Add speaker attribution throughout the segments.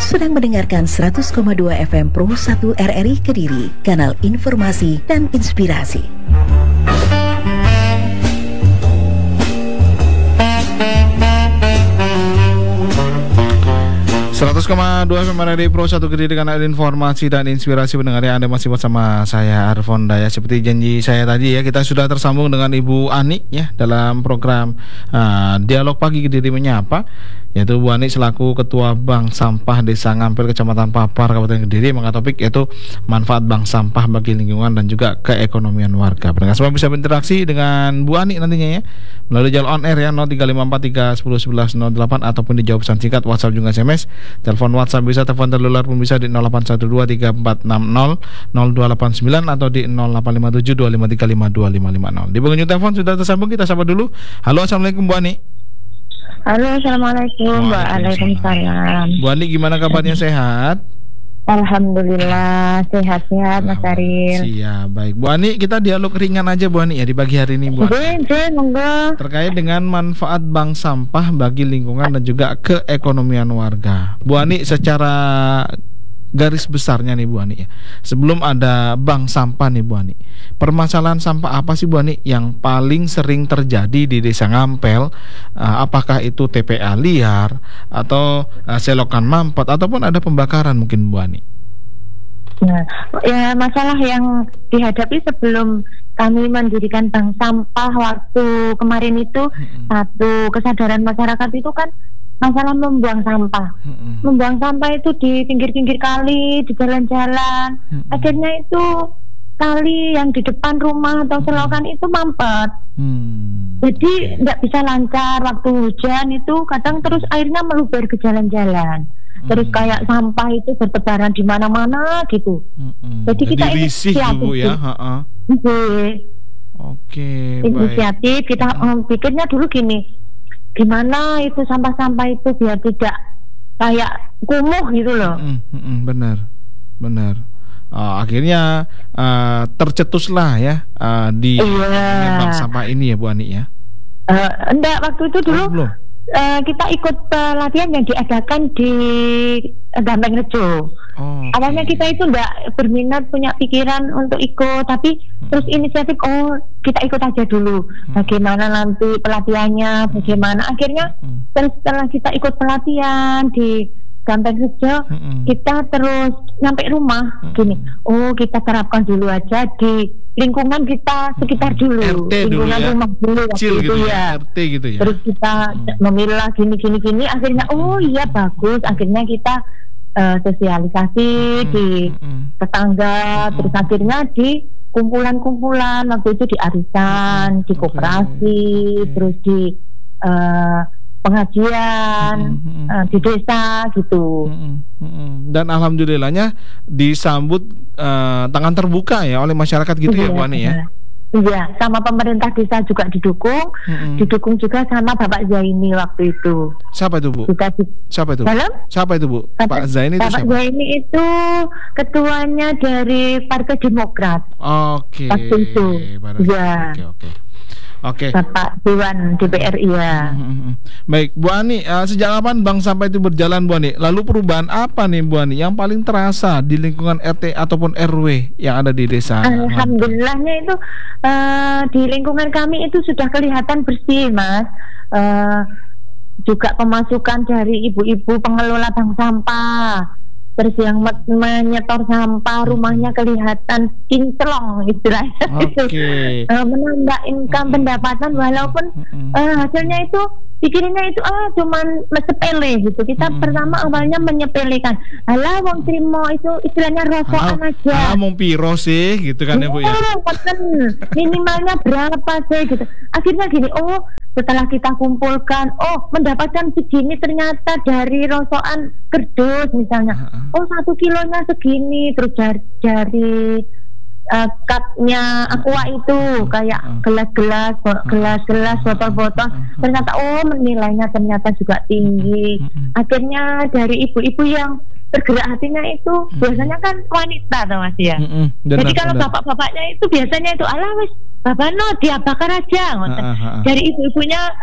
Speaker 1: sedang mendengarkan 100,2 FM Pro 1 RRI Kediri, kanal informasi dan inspirasi.
Speaker 2: Dua FM RRI Pro 1 Kediri, kanal informasi dan inspirasi. Pendengar, Anda masih bersama saya Arfon Daya. Seperti janji saya tadi ya, kita sudah tersambung dengan Ibu Ani ya dalam program Dialog Pagi Kediri Menyapa, yaitu Bu Ani selaku Ketua Bank Sampah Desa Ngampil, Kecamatan Papar, Kabupaten Kediri, mengangkat topik yaitu manfaat bank sampah bagi lingkungan dan juga keekonomian warga. Pendengar semua bisa berinteraksi dengan Bu Ani nantinya ya melalui jalur on air ya 0354311108 ataupun dijawab pesan singkat, WhatsApp juga SMS. Telepon WhatsApp bisa, telepon seluler pun bisa di 081234600289 atau di 085725352550. Di pengunjung telepon sudah tersambung, kita sapa dulu. Halo, assalamualaikum Bu Ani.
Speaker 3: Halo, assalamualaikum. Waalaikumsalam.
Speaker 2: Bu Ani, gimana kabarnya, sehat?
Speaker 3: Alhamdulillah sehat-sehat Mas Aril.
Speaker 2: Siap, baik Bu Ani, kita dialog ringan aja Bu Ani ya di pagi hari ini Bu Ani. Terkait dengan manfaat bank sampah bagi lingkungan dan juga keekonomian warga. Bu Ani, secara garis besarnya nih Bu Ani ya, sebelum ada bank sampah nih Bu Ani, permasalahan sampah apa sih Bu Ani yang paling sering terjadi di Desa Ngampel? Apakah itu TPA liar atau selokan mampet ataupun ada pembakaran mungkin Bu Ani?
Speaker 3: Nah, ya masalah yang dihadapi sebelum kami mendirikan bank sampah waktu kemarin itu, satu kesadaran masyarakat itu kan masalah membuang sampah. Membuang sampah itu di pinggir-pinggir kali, di jalan-jalan. Akhirnya itu kali yang di depan rumah atau selokan itu mampet. Jadi nggak bisa lancar waktu hujan itu, kadang terus airnya meluber ke jalan-jalan. Terus kayak sampah itu bertebaran di mana-mana gitu. Jadi kita inisiatif
Speaker 2: ya.
Speaker 3: Inisiatif kita pikirnya dulu gini, gimana itu sampah-sampah itu biar tidak kayak kumuh gitu loh.
Speaker 2: Benar. Akhirnya tercetuslah ya di bank sampah ini ya Bu Ani ya.
Speaker 3: Enggak, waktu itu dulu kita ikut pelatihan yang diadakan di Gampeng Rejo. Awalnya kita itu enggak berminat, punya pikiran untuk ikut, tapi terus inisiatif kita ikut aja dulu. Bagaimana nanti pelatihannya, bagaimana akhirnya setelah kita ikut pelatihan di Gampeng Rejo, kita terus nyampe rumah gini, kita terapkan dulu aja di lingkungan kita sekitar dulu,
Speaker 2: RT
Speaker 3: lingkungan
Speaker 2: dulu ya,
Speaker 3: rumah dulu
Speaker 2: gitu
Speaker 3: ya,
Speaker 2: RT gitu ya.
Speaker 3: Terus kita memilah gini, akhirnya iya bagus, akhirnya kita sosialisasi di tetangga, terus akhirnya di kumpulan-kumpulan, waktu itu di arisan, di koperasi, terus di pengajian di desa gitu.
Speaker 2: Dan alhamdulillahnya disambut tangan terbuka ya oleh masyarakat gitu ya Bu Ani ya.
Speaker 3: Iya, sama pemerintah desa juga didukung, didukung juga sama Bapak Zaini waktu itu.
Speaker 2: Siapa itu Bu? Siapa itu?
Speaker 3: Dalam?
Speaker 2: Siapa itu Bu? Pak Zaini itu siapa?
Speaker 3: Bapak Zaini itu ketuanya dari Partai Demokrat.
Speaker 2: Oke.
Speaker 3: Waktu itu. Ya.
Speaker 2: Oke.
Speaker 3: Bapak Dewan DPR ya.
Speaker 2: Baik Bu Ani, sejak kapan bank sampah itu berjalan Bu Ani? Lalu perubahan apa nih Bu Ani yang paling terasa di lingkungan RT ataupun RW yang ada di desa?
Speaker 3: Alhamdulillahnya itu di lingkungan kami itu sudah kelihatan bersih Mas. Juga pemasukan dari ibu-ibu pengelola bank sampah. Terus yang menyetor sampah rumahnya kelihatan kinclong istilahnya. Menambah income pendapatan walaupun hasilnya itu pikirannya itu cuman sepele gitu. Kita pertama awalnya menyepelekan, alah wong trimo itu istilahnya rokokan aja.
Speaker 2: Mau piro sih gitu kan ya Bu ya.
Speaker 3: Minimalnya berapa sih gitu. Akhirnya gini, setelah kita kumpulkan, mendapatkan segini ternyata dari rosokan kerdus misalnya. 1 kilonya segini, terus dari cupnya aqua itu kayak gelas-gelas, botol-botol, ternyata nilainya ternyata juga tinggi. Akhirnya dari ibu-ibu yang bergerak hatinya itu biasanya kan wanita tuh Mas ya. Jadi kalau bapak-bapaknya itu biasanya itu wis bapak dia bakar aja. Dari ibu-ibunya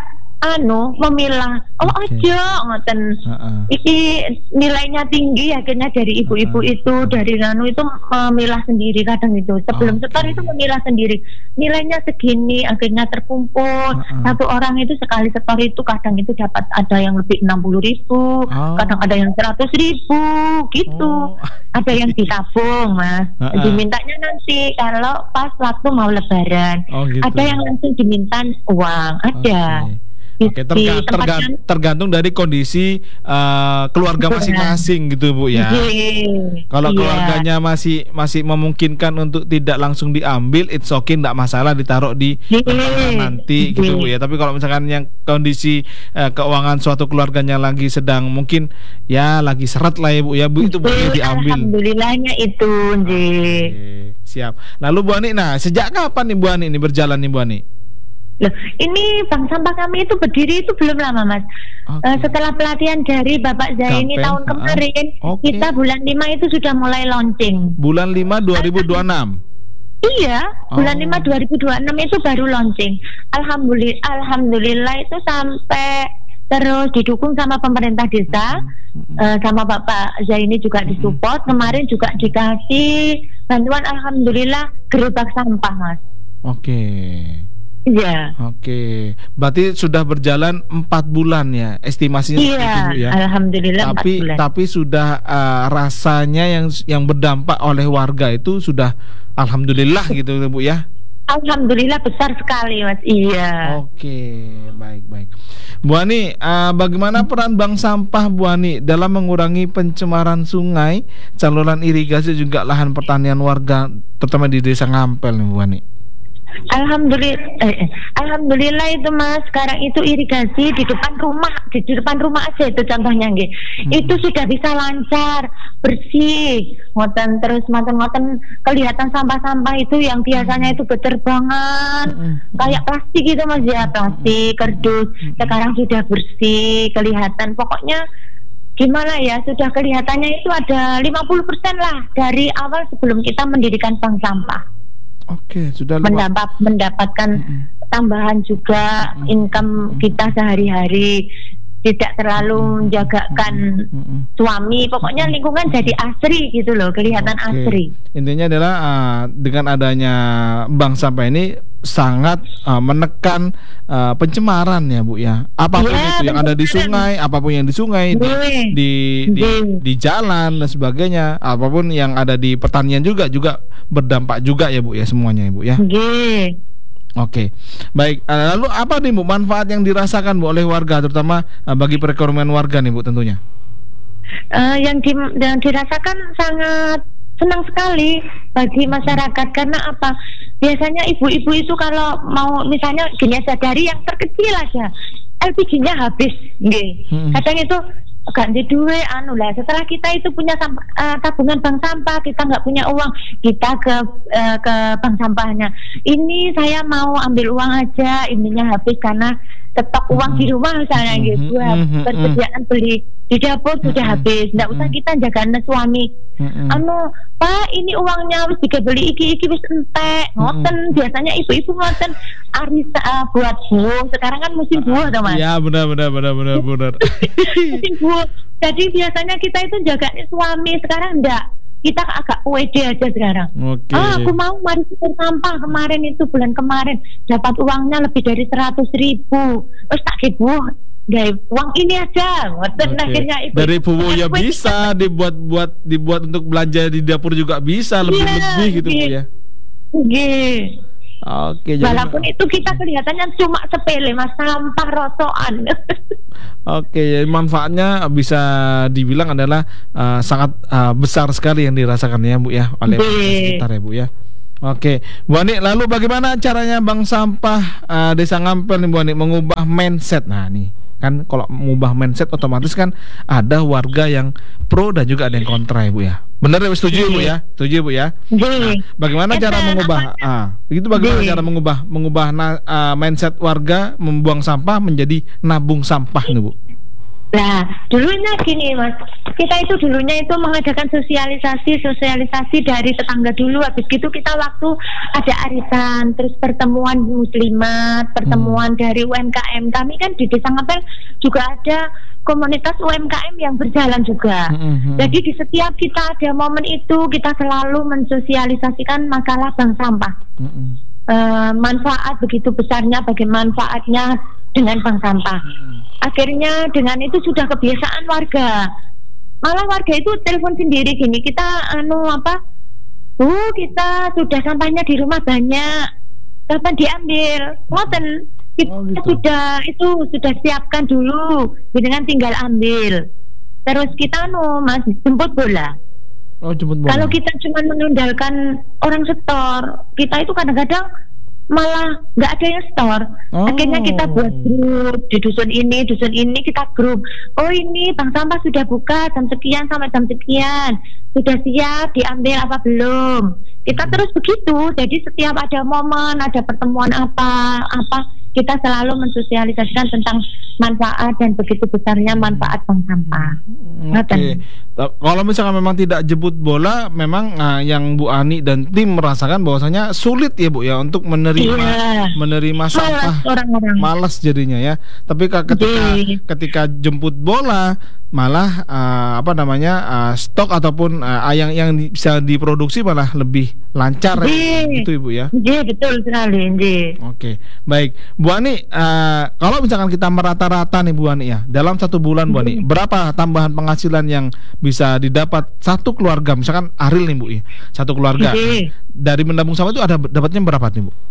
Speaker 3: memilah. Aja ngoten. Iki nilainya tinggi akhirnya dari ibu-ibu itu dari itu memilah sendiri kadang itu. Sebelum setor itu memilah sendiri. Nilainya segini akhirnya terkumpul. Satu orang itu sekali setor itu kadang itu dapat ada yang lebih 60.000, kadang ada yang 100.000 gitu. Ada yang ditabung, Mas. Dimintanya nanti kalau pas waktu mau lebaran.
Speaker 2: Gitu.
Speaker 3: Ada yang langsung diminta uang, ada.
Speaker 2: Oke, tergantung dari kondisi keluarga masing-masing gitu Bu ya. Kalau keluarganya masih memungkinkan untuk tidak langsung diambil, it's okay, tidak masalah ditaruh di nanti gitu Bu ya. Tapi kalau misalkan yang kondisi keuangan suatu keluarganya lagi sedang mungkin ya lagi seret lah ya Bu ya, Bu itu boleh diambil.
Speaker 3: Alhamdulillahnya itu,
Speaker 2: siap. Lalu Bu Ani, nah sejak kapan nih Bu Ani ini berjalan nih Bu Ani?
Speaker 3: Loh, ini bank sampah kami itu berdiri itu belum lama, Mas. Setelah pelatihan dari Bapak Zaini tahun kemarin, kita bulan 5 itu sudah mulai launching.
Speaker 2: Bulan 5 2026.
Speaker 3: Iya, bulan 5 2026 itu baru launching. Alhamdulillah itu sampai terus didukung sama pemerintah desa, sama Bapak Zaini juga disupport. Kemarin juga dikasih bantuan, alhamdulillah, gerobak sampah, Mas. Iya.
Speaker 2: Berarti sudah berjalan 4 bulan ya estimasinya.
Speaker 3: Iya,
Speaker 2: ya?
Speaker 3: Alhamdulillah 4 bulan.
Speaker 2: Tapi sudah rasanya yang berdampak oleh warga itu sudah alhamdulillah gitu Bu ya.
Speaker 3: Alhamdulillah besar sekali, Mas. Iya.
Speaker 2: Baik. Bu Ani, bagaimana peran bank sampah Bu Ani dalam mengurangi pencemaran sungai, saluran irigasi juga lahan pertanian warga terutama di Desa Ngampel nih Bu Ani?
Speaker 3: Alhamdulillah itu Mas, sekarang itu irigasi di depan rumah aja itu contohnya nggih. Itu sudah bisa lancar, bersih, ngoten terus ngoten kelihatan sampah-sampah itu yang biasanya itu beterbangan kayak plastik gitu Mas ya, plastik, kardus. Sekarang sudah bersih, kelihatan pokoknya gimana ya, sudah kelihatannya itu ada 50% lah dari awal sebelum kita mendirikan bank sampah.
Speaker 2: Sudah
Speaker 3: mendapatkan tambahan juga income kita sehari-hari, tidak terlalu menjagakan suami, pokoknya lingkungan jadi asri gitu loh, kelihatan asri.
Speaker 2: Intinya adalah dengan adanya bank sampah ini sangat menekan pencemaran ya Bu ya. Apapun itu yang ada di sungai, apapun yang di sungai, di jalan dan sebagainya, apapun yang ada di pertanian juga berdampak juga ya Bu ya, semuanya ya Bu ya. Baik. Lalu apa nih Bu manfaat yang dirasakan Bu oleh warga, terutama bagi perekonomian warga nih Bu tentunya?
Speaker 3: Yang dirasakan sangat senang sekali bagi masyarakat, karena apa? Biasanya ibu-ibu itu kalau mau misalnya gini aja, dari yang terkecil aja LPG-nya habis, kadang itu ganti duit lah. Setelah kita itu punya tabungan bank sampah, kita nggak punya uang, kita ke bank sampahnya. Ini saya mau ambil uang aja, ininya habis karena stok uang di rumah misalnya gitu, persediaan beli di dapur sudah habis, nggak usah kita jaga suami. Pak, ini uangnya wis dibeli iki wis entek, ngoten. Biasanya ibu-ibu ngoten arisa buat buah. Sekarang kan musim buah, toh Mas.
Speaker 2: Iya, benar.
Speaker 3: Musim buah. Jadi biasanya kita itu jaganya suami, sekarang enggak. Kita agak pede aja sekarang. Aku mau mari setor sampah kemarin itu bulan kemarin dapat uangnya lebih dari 100.000. Terus tak buah dari uang ini aja. Akhirnya itu
Speaker 2: dari buah ya bisa dibuat untuk belanja di dapur juga bisa lebih gitu Bu ya.
Speaker 3: Walaupun itu kita kelihatannya cuma sepele Mas, sampah rosokan.
Speaker 2: Manfaatnya bisa dibilang adalah sangat besar sekali yang dirasakan ya Bu ya oleh sekitar ya Bu ya. Bu Ani, lalu bagaimana caranya bank sampah Desa Ngampel nih Bu Ani mengubah mindset? Nah nih kan kalau mengubah mindset otomatis kan ada warga yang pro dan juga ada yang kontra ya Bu ya. Benar ya, setuju Bu ya? Setuju Bu ya? Nah, bagaimana cara mengubah bagaimana cara mengubah mindset warga membuang sampah menjadi nabung sampah nih Bu?
Speaker 3: Nah, dulunya gini Mas, kita itu dulunya itu mengadakan sosialisasi dari tetangga dulu. Habis gitu kita waktu ada arisan, terus pertemuan muslimat, pertemuan dari UMKM. Kami kan di Desa Ngapel juga ada komunitas UMKM yang berjalan juga. Jadi di setiap kita ada momen itu, kita selalu mensosialisasikan masalah bank sampah. Manfaat begitu besarnya, bagaimana manfaatnya dengan bank sampah. Akhirnya dengan itu sudah kebiasaan warga. Malah warga itu telepon sendiri gini, kita kita sudah sampahnya di rumah banyak, kapan diambil? Ngoten. Kita sudah siapkan dulu, dengan tinggal ambil. Terus kita Mas jemput bola.
Speaker 2: Jemput bola.
Speaker 3: Kalau kita cuma menundalkan orang setor, kita itu kadang-kadang malah nggak ada yang store. Akhirnya kita buat grup di dusun ini kita grup. Oh ini bank sampah sudah buka jam sekian sampai jam sekian, sudah siap diambil apa belum? Kita terus begitu. Jadi setiap ada momen, ada pertemuan apa kita selalu mensosialisasikan tentang manfaat dan begitu besarnya manfaat bank sampah.
Speaker 2: Oke. Kalau misalkan memang tidak jemput bola, memang yang Bu Ani dan tim merasakan bahwasanya sulit ya Bu ya untuk menerima sampah. Malas jadinya ya. Tapi ketika jemput bola malah stok ataupun yang bisa diproduksi malah lebih lancar gitu Ibu ya.
Speaker 3: Iya betul sekali.
Speaker 2: Oke, baik Bu Ani, kalau misalkan kita merata-rata nih Bu Ani ya, dalam satu bulan Bu Ani, berapa tambahan penghasilan yang bisa didapat satu keluarga? Misalkan Ariel nih Bu ya, satu keluarga dari menabung sampah itu ada dapatnya berapa nih Bu?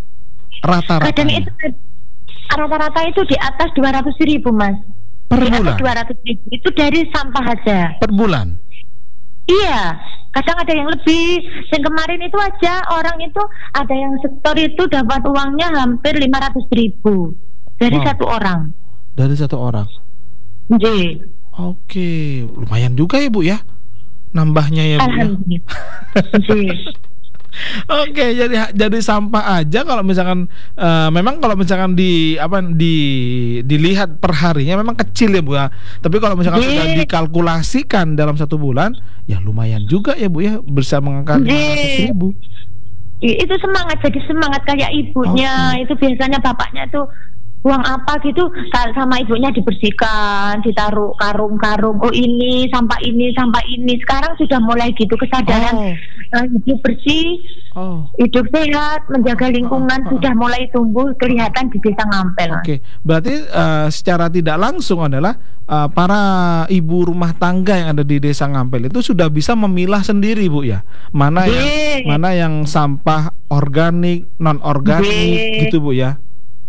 Speaker 3: Rata-rata itu di atas 200.000 Mas.
Speaker 2: Per bulan?
Speaker 3: 200.000 itu dari sampah aja. Per
Speaker 2: bulan?
Speaker 3: Iya, kadang ada yang lebih. Yang kemarin itu aja orang itu ada yang setor itu dapat uangnya hampir 500.000 dari satu orang.
Speaker 2: Dari satu orang?
Speaker 3: Iya.
Speaker 2: Oke, lumayan juga ya Bu ya, nambahnya ya Bu.
Speaker 3: Alhamdulillah.
Speaker 2: Oke, jadi sampah aja kalau misalkan memang kalau misalkan dilihat per harinya memang kecil ya Bu ya. Tapi kalau misalkan sudah dikalkulasikan dalam satu bulan, ya lumayan juga ya Bu ya, bisa mengangkat 500.000.
Speaker 3: Itu semangat, jadi semangat kayak ibunya. Itu biasanya bapaknya tuh buang apa gitu, sama ibunya dibersihkan, ditaruh karung-karung. Oh ini sampah ini. Sekarang sudah mulai gitu kesadaran hidup bersih, hidup sehat, menjaga lingkungan sudah mulai tumbuh kelihatan di Desa Ngampel.
Speaker 2: Oke, berarti secara tidak langsung adalah para ibu rumah tangga yang ada di Desa Ngampel itu sudah bisa memilah sendiri Bu ya, mana yang sampah organik, non organik gitu Bu ya.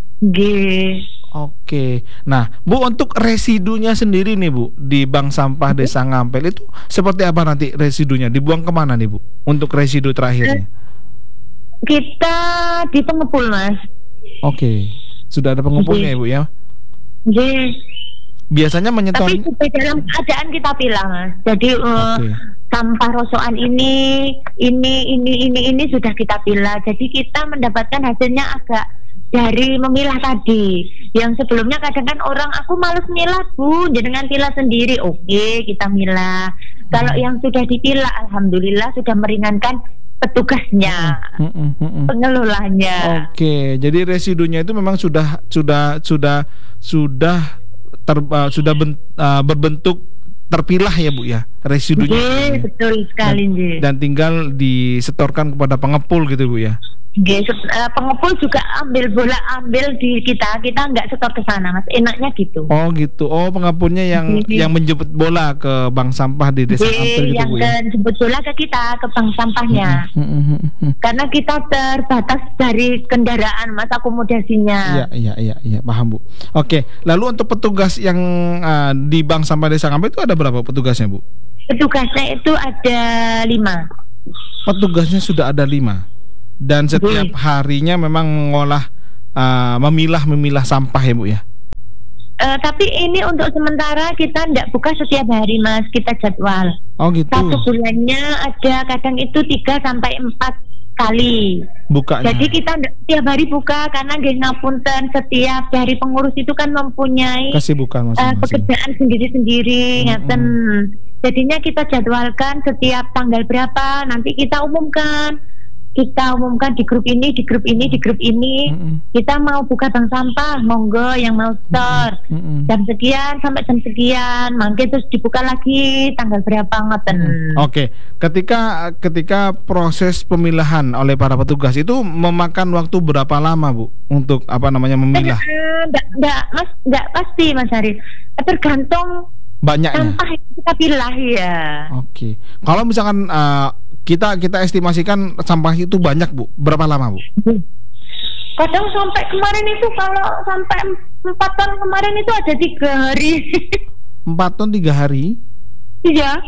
Speaker 2: Oke. Nah, Bu, untuk residunya sendiri nih Bu di bank sampah Desa Ngampel itu seperti apa nanti residunya? Dibuang kemana nih Bu? Untuk residu terakhirnya?
Speaker 3: Kita di pengepul Mas.
Speaker 2: Oke. Sudah ada pengepulnya ya Bu ya? Biasanya menyetor.
Speaker 3: Tapi dalam keadaan kita pilah Mas. Jadi sampah rosokan ini sudah kita pilah. Jadi kita mendapatkan hasilnya agak dari memilah tadi. Yang sebelumnya kadang kan orang aku males milah Bu, jangan pilah sendiri. Oke, kita milah. Kalau yang sudah dipilah, alhamdulillah sudah meringankan petugasnya, pengelolanya.
Speaker 2: Oke, jadi residunya itu memang sudah berbentuk terpilah ya Bu ya, residunya.
Speaker 3: Betul sekali.
Speaker 2: Dan tinggal disetorkan kepada pengepul gitu Bu ya.
Speaker 3: Pengepul juga ambil di kita nggak setor ke sana Mas, enaknya gitu.
Speaker 2: Oh gitu. Oh, pengepulnya yang menjemput bola ke bank sampah di Desa Ngampel gitu Bu ya.
Speaker 3: Yang menjemput bola ke kita, ke bank sampahnya. Karena kita terbatas dari kendaraan Mas, akomodasinya.
Speaker 2: Iya, paham Bu. Oke, lalu untuk petugas yang di bank sampah Desa Ngampel itu ada berapa petugasnya Bu?
Speaker 3: Petugasnya itu ada 5.
Speaker 2: Petugasnya sudah ada 5. Dan setiap harinya memang mengolah, memilah sampah ya Bu ya.
Speaker 3: Tapi ini untuk sementara kita tidak buka setiap hari Mas, kita jadwal.
Speaker 2: Oh gitu.
Speaker 3: Satu bulannya ada kadang itu 3 sampai 4 sekali.
Speaker 2: Bukanya.
Speaker 3: Jadi kita tiap hari buka karena nggih ngapunten, setiap dari pengurus itu kan mempunyai
Speaker 2: kesibukan masing-masing.
Speaker 3: Pekerjaan sendiri-sendiri, ngaten. Jadinya kita jadwalkan setiap tanggal berapa nanti kita umumkan di grup ini, di grup ini, di grup ini. Kita mau buka bank sampah, monggo yang mau store jam sekian sampai jam sekian, mangke terus dibuka lagi tanggal berapa ngoten.
Speaker 2: Oke. Ketika proses pemilahan oleh para petugas itu memakan waktu berapa lama, Bu, untuk memilah?
Speaker 3: Enggak pasti, Mas Arif. Tergantung
Speaker 2: banyaknya
Speaker 3: sampah yang kita pilah ya.
Speaker 2: Oke. Kalau misalkan kita estimasikan sampah itu banyak, Bu, berapa lama, Bu?
Speaker 3: Kadang sampai kemarin itu, kalau sampai 4 ton kemarin itu ada 3 hari.
Speaker 2: 4 ton 3 hari?
Speaker 3: Iya.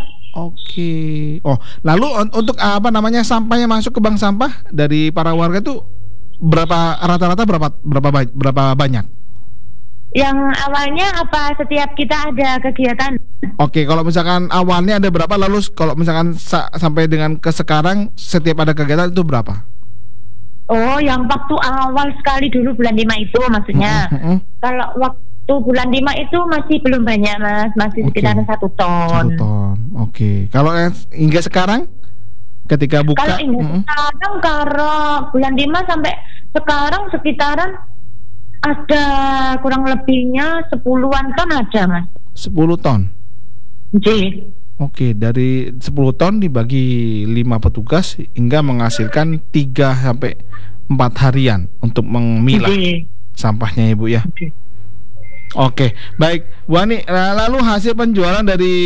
Speaker 2: Oke. Oh, lalu untuk sampahnya masuk ke bank sampah dari para warga itu rata-rata berapa banyak?
Speaker 3: Yang awalnya apa setiap kita ada kegiatan?
Speaker 2: Oke, kalau misalkan awalnya ada berapa, lalu kalau misalkan sampai dengan ke sekarang setiap ada kegiatan itu berapa?
Speaker 3: Oh, yang waktu awal sekali dulu bulan 5 itu maksudnya. Kalau waktu bulan 5 itu masih belum banyak, Mas, masih sekitar 1 ton. 1
Speaker 2: ton. Oke. Kalau hingga sekarang ketika buka?
Speaker 3: Kalau hingga sekarang, kalau bulan 5 sampai sekarang sekitaran ada kurang lebihnya 10-an ton ada, Mas.
Speaker 2: 10 ton?
Speaker 3: Oke.
Speaker 2: Oke, dari 10 ton dibagi 5 petugas hingga menghasilkan 3 sampai 4 harian untuk memilah sampahnya, Ibu ya. Oke, baik Bu Ani, lalu hasil penjualan dari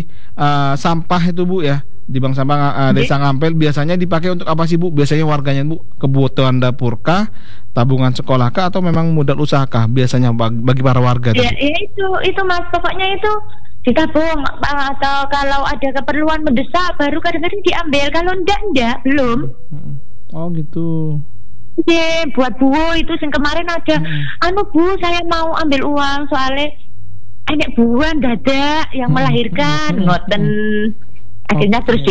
Speaker 2: sampah itu, Bu ya, di bank sampah Desa Ngampel biasanya dipakai untuk apa sih, Bu? Biasanya warganya, Bu, kebutuhan dapur kah, tabungan sekolah kah, atau memang modal usaha kah biasanya bagi para warga?
Speaker 3: Ya, itu Mas, pokoknya itu ditabung, atau kalau ada keperluan mendesak baru kadang-kadang diambil, kalau enggak belum.
Speaker 2: Oh gitu.
Speaker 3: Buat Bu itu yang kemarin ada Bu, saya mau ambil uang soalnya anak buan dadak yang melahirkan ngoten. Akhirnya terus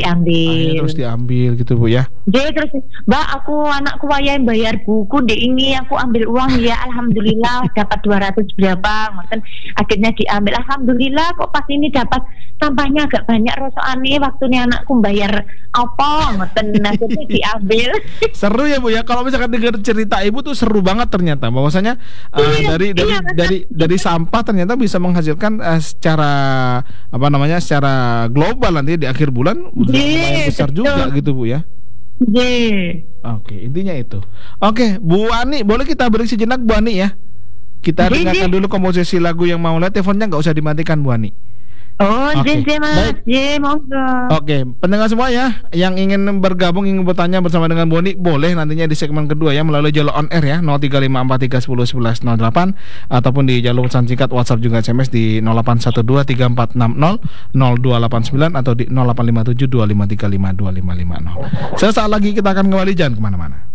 Speaker 3: diambil
Speaker 2: gitu, Bu ya.
Speaker 3: Jadi terus, Mbak, anakku yang bayar buku deh, ini aku ambil uang ya, alhamdulillah dapat 200 berapa, ngoten. Akhirnya diambil, alhamdulillah kok pas ini dapat sampahnya agak banyak rosokane, waktunya anakku bayar apa, ngoten. Akhirnya diambil. Seru
Speaker 2: ya, Bu ya, kalau misalkan dengar cerita Ibu tuh seru banget ternyata, bahwasanya dari sampah ternyata bisa menghasilkan secara global nanti di akhir bulan lumayan besar juga gitu, Bu ya. Oke, intinya itu. Oke, Bu Ani, boleh kita break sejenak, Bu Ani ya? Kita dengarkan dulu komposisi lagu yang mau lihat. Teleponnya nggak usah dimatikan, Bu Ani.
Speaker 3: Mas. Monggo.
Speaker 2: Oke, pendengar semua ya, yang ingin bergabung, ingin bertanya bersama dengan Bu Ani, boleh nantinya di segmen kedua ya, melalui jalur on air ya, 0354311108, ataupun di jalur pesan singkat WhatsApp juga SMS di 081234600289 atau di 085725352550. Sesaat lagi kita akan kembali, jangan kemana-mana.